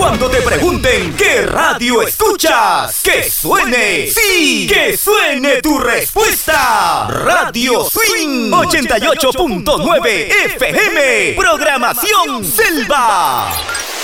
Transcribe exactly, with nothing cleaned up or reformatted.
Cuando te pregunten qué radio escuchas, que suene, sí, que suene tu respuesta. Radio Swing ochenta y ocho punto nueve F M, programación Selva.